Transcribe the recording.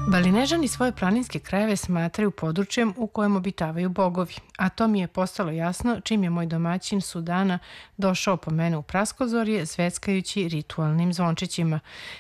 Balinežani svoje planinske krajeve smatraju područjem u kojem obitavaju bogovi, a to mi je postalo jasno čim je moj domaćin Sudana došao po mene u Praskozorje zveckajući ritualnim zvončićima.